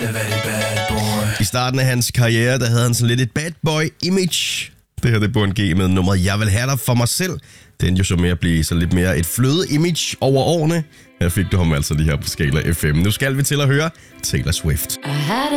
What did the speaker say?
I starten af hans karriere, der havde han sådan lidt et bad boy image. Det her, det er Bon G med nummeret Jeg vil have dig for mig selv. Det endte jo så med at blive så lidt mere et fløde image over årene. Her fik du ham altså lige her på Skala FM. Nu skal vi til at høre Taylor Swift.